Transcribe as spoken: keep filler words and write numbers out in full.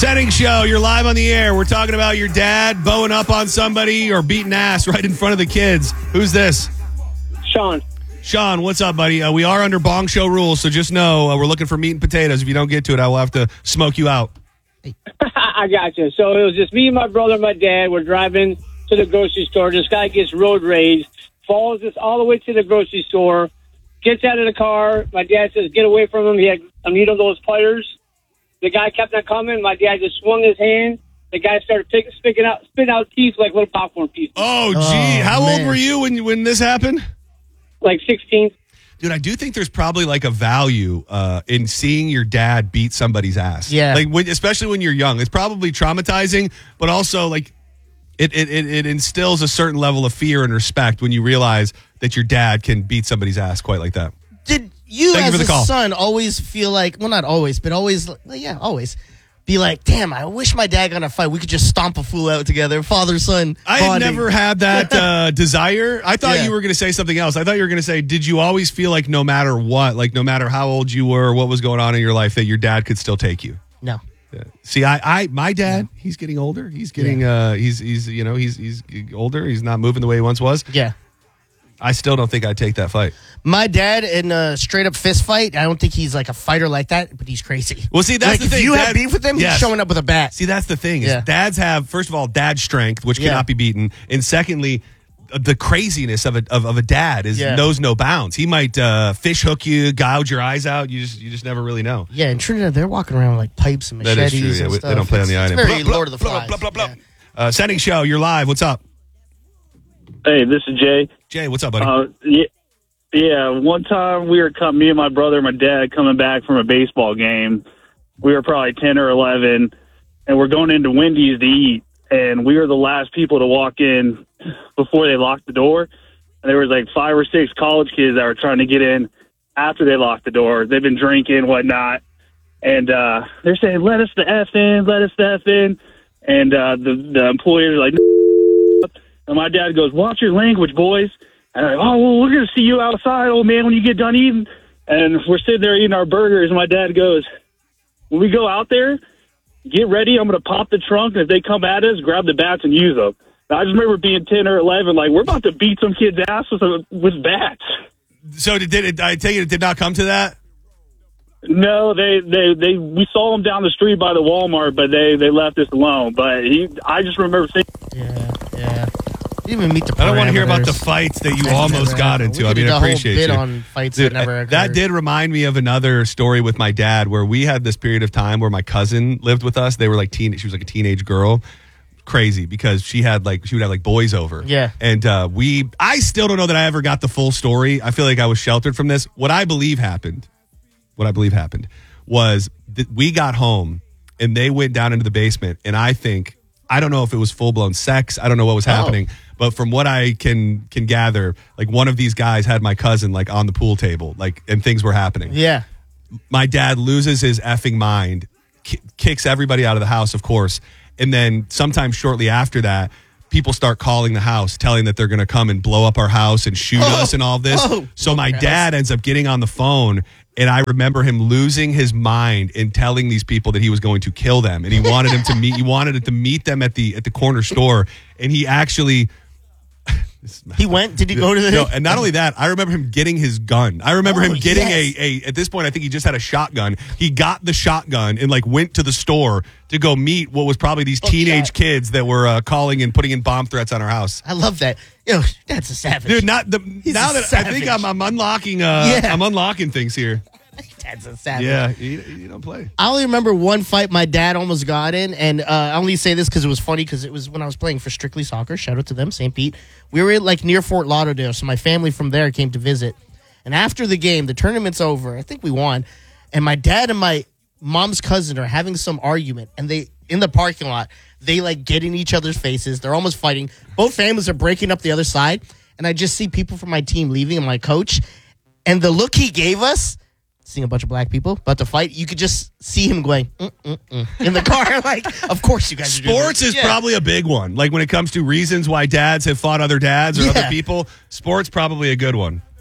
Setting show. You're live on the air. We're talking about your dad bowing up on somebody or beating ass right in front of the kids. Who's this? Sean. Sean, what's up, buddy? Uh, we are under Bong Show rules, so just know uh, we're looking for meat and potatoes. If you don't get to it, I will have to smoke you out. I got you. So it was just me, my brother, and my dad. We're driving to the grocery store. This guy gets road rage, follows us all the way to the grocery store, gets out of the car. My dad says, get away from him. He had a needle of those pliers. The guy kept on coming. My dad just swung his hand. The guy started pick, spitting out, spitting out teeth like little popcorn pieces. Oh, gee. Oh, How man. old were you when when this happened? Like sixteen. Dude, I do think there's probably like a value uh, in seeing your dad beat somebody's ass. Yeah. Like, when, especially when you're young. It's probably traumatizing, but also like it, it, it, it instills a certain level of fear and respect when you realize that your dad can beat somebody's ass quite like that. Did you, Thank you as for the a call. son, always feel like, well, not always, but always, well, yeah, always, be like, damn, I wish my dad got in a fight. We could just stomp a fool out together, father, son. I had bonding. never had that uh, desire. I thought Yeah. you were going to say something else. I thought you were going to say, did you always feel like no matter what, like no matter how old you were, what was going on in your life, that your dad could still take you? No. Yeah. See, I, I, my dad, he's getting older. He's getting, uh, he's, he's, you know, he's, he's older. He's not moving the way he once was. Yeah. I still don't think I'd take that fight. My dad, in a straight up fist fight, I don't think he's like a fighter like that, but he's crazy. Well, see, that's like, the if thing. you Dad- have beef with him, Yes. he's showing up with a bat. See, that's the thing. Is Yeah. dads have, first of all, dad strength, which Yeah. cannot be beaten, and secondly, the craziness of a of, of a dad is Yeah. knows no bounds. He might uh, fish hook you, gouge your eyes out. You just you just never really know. Yeah, in Trinidad, they're walking around with like pipes and That machetes is true. Yeah, and we- stuff. they don't play on the It's- island. It's very Blah, blah, Lord of the blah, Flies. blah, blah, blah. Yeah. Uh, setting show. You're live. What's up, Hey, this is Jay. Jay? What's up, buddy? Uh, yeah, yeah, one time we were coming, me and my brother and my dad coming back from a baseball game. We were probably ten or eleven, and we're going into Wendy's to eat, and we were the last people to walk in before they locked the door. And there was like five or six college kids that were trying to get in after they locked the door. They've been drinking, whatnot, and uh, they're saying, "Let us the F in, let us the F in," and uh, the the employers are like, "No." And my dad goes, "Watch your language, boys." And I'm like, "Oh, well, we're going to see you outside, old man, when you get done eating." And we're sitting there eating our burgers, and my dad goes, "When we go out there, get ready. I'm going to pop the trunk, and if they come at us, grab the bats and use them." And I just remember being ten or eleven, like, we're about to beat some kid's ass with, with bats. So did, did it? I take it it did not come to that. No, they, they, they, we saw him down the street by the Walmart, but they, they left us alone. But he, I just remember thinking, Yeah, yeah. You didn't even meet the I don't want to hear about the parameters. fights that you That almost never got happened. into. We I did mean, a I whole appreciate bit you. on fights Dude, that never uh, occurred. that did remind me of another story with my dad where we had this period of time where my cousin lived with us. They were like teen. She was like a teenage girl. Crazy because she had like she would have like boys over. Yeah. And uh, we, I still don't know that I ever got the full story. I feel like I was sheltered from this. What I believe happened, what I believe happened was that we got home and they went down into the basement. And I think, I don't know if it was full blown sex. I don't know what was happening. But from what I can can gather, like one of these guys had my cousin like on the pool table, like, and things were happening. Yeah. My dad loses his effing mind, ki- kicks everybody out of the house, of course. And then sometime shortly after that, people start calling the house, telling that they're going to come and blow up our house and shoot Oh, us and all this. oh, so my okay. dad ends up getting on the phone, and I remember him losing his mind and telling these people that he was going to kill them, and he wanted him to meet. He wanted it to meet them at the at the corner store, and he actually. He went? Did he go to the... No, and not only that, I remember him getting his gun. I remember Oh, him getting yes. a, a, at this point, I think he just had a shotgun. He got the shotgun and like went to the store to go meet what was probably these teenage shot. kids that were uh, calling and putting in bomb threats on our house. I love that. Yo, that's a savage. Dude, not the, He's now a that I think savage. I'm, I'm unlocking, uh, Yeah. I'm unlocking things here. That's a savage. Yeah, you, you don't play. I only remember one fight my dad almost got in, and uh, I only say this because it was funny because it was when I was playing for Strictly Soccer. Shout out to them, Saint Pete. We were like near Fort Lauderdale, so my family from there came to visit. And after the game, the tournament's over. I think we won, and my dad and my mom's cousin are having some argument, and they in the parking lot they like get in each other's faces. They're almost fighting. Both families are breaking up the other side, and I just see people from my team leaving and my coach, and the look he gave us. Seeing a bunch of black people about to fight, you could just see him going mm, mm, mm, in the car. Like, of course you guys are doing Sports this. is Yeah. probably a big one. Like when it comes to reasons why dads have fought other dads or other Yeah. people, sports probably a good one.